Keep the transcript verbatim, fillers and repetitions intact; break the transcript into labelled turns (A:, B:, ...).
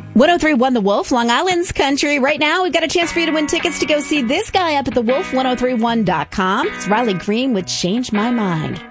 A: one oh three one The Wolf, Long Island's country. Right now, we've got a chance for you to win tickets to go see this guy up at the wolf ten thirty-one dot com. It's Riley Green with Change My Mind.